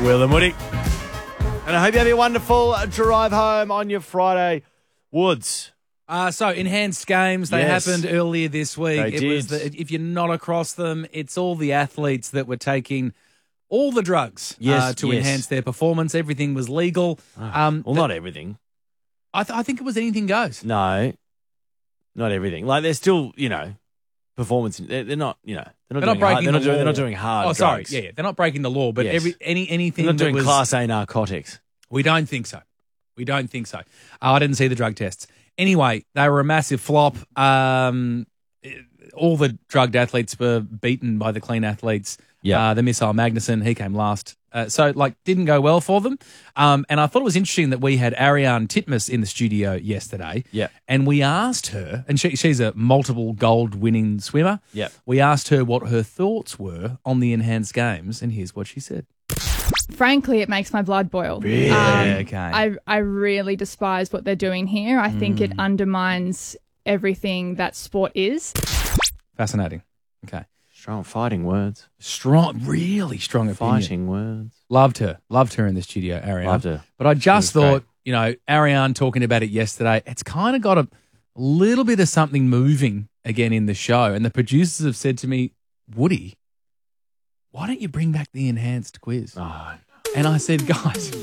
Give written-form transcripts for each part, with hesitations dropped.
Will and Woody. And I hope you have a wonderful drive home on your Friday. Woods. So enhanced games, they happened earlier this week. If you're not across them, it's all the athletes that were taking all the drugs to enhance their performance. Everything was legal. Not everything. I think it was anything goes. No, not everything. Like they're still, performance. They're not, they're not doing hard drugs. They're not breaking the law. But anything they're not doing that was, Class A narcotics. We don't think so. I didn't see the drug tests. Anyway, they were a massive flop. All the drugged athletes were beaten by the clean athletes. Yeah. The Missile Magnuson, he came last. Didn't go well for them. And I thought it was interesting that we had Ariane Titmus in the studio yesterday. Yeah. And we asked her, and she's a multiple gold-winning swimmer. Yeah. We asked her what her thoughts were on the enhanced games, and here's what she said. Frankly, it makes my blood boil. Really? I really despise what they're doing here. I think it undermines everything that sport is. Fascinating. Okay. Strong fighting words. Really strong opinion. Fighting words. Loved her in the studio, Ariane. Loved her. But I just thought, Ariane talking about it yesterday, it's kind of got a little bit of something moving again in the show. And the producers have said to me, Woody, why don't you bring back the enhanced quiz? Oh, and I said, guys,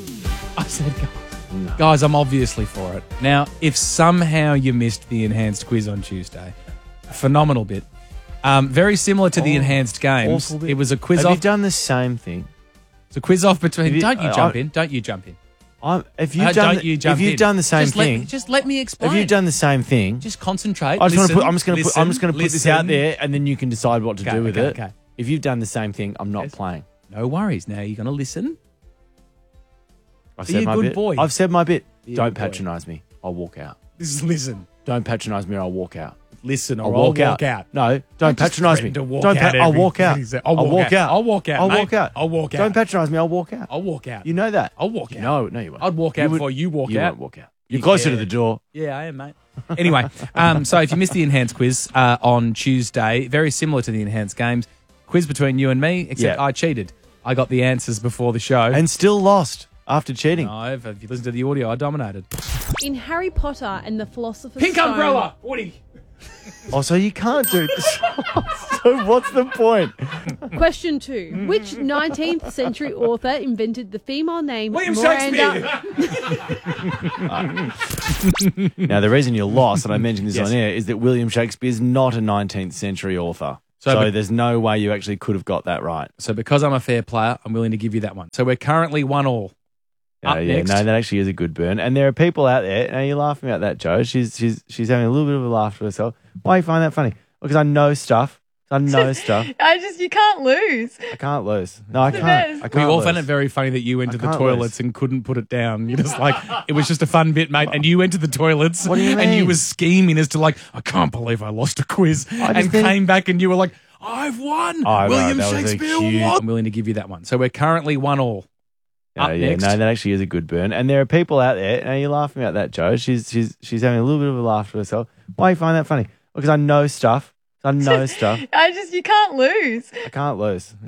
I'm obviously for it. Now, if somehow you missed the enhanced quiz on Tuesday, phenomenal bit. Very similar to the enhanced games. It was a quiz off. Have you done the same thing? It's a quiz off between. Don't you jump in. If you've done the same thing, just let me explain. If you've done the same thing, just concentrate. I'm just going to put this out there, and then you can decide what to do with it. Okay. If you've done the same thing, I'm not playing. No worries. Now you're going to listen. I've said my bit. Boy. I've said my bit. Don't patronise me. I'll walk out. This is listen. Don't patronise me or I'll walk out. Listen, or I'll walk out. No, don't patronise me. I'll walk out. I'll walk out. I'll walk out. I'll walk out. Don't patronise me. I'll walk out. I'll walk out. You know that. I'll walk out. No, you won't. I'd walk out before you walk out. You won't walk out. You're closer to the door. Yeah, I am, mate. Anyway, so if you missed the enhanced quiz on Tuesday, very similar to the enhanced games, quiz between you and me, except I cheated. I got the answers before the show. And still lost after cheating. No, if you listen to the audio, I dominated. In Harry Potter and the Philosopher's Pink Stone... umbrella! Woody! Oh, so you can't do this. So what's the point? Question 2. Which 19th century author invented the female name William Miranda? Shakespeare! Now, the reason you're lost, and I mentioned this on air, is that William Shakespeare is not a 19th century author. So there's no way you actually could have got that right. So because I'm a fair player, I'm willing to give you that one. So we're currently 1-1. Next. No, that actually is a good burn. And there are people out there, and you're laughing about that, Joe. She's having a little bit of a laugh to herself. Why do you find that funny? Because I know stuff. You can't lose. I can't lose. No, I can't. We all found it very funny that you went to the toilets and couldn't put it down. You're just like, it was just a fun bit, mate. And you went to the toilets. What do you mean? And you were scheming as to like, I can't believe I lost a quiz. And came back and you were like, I've won. William Shakespeare won. I'm willing to give you that one. So we're currently 1-1. Next. No, that actually is a good burn. And there are people out there, and you're laughing about that, Joe. She's having a little bit of a laugh to herself. Why do you find that funny? Because I know stuff. You can't lose. I can't lose. I can't lose.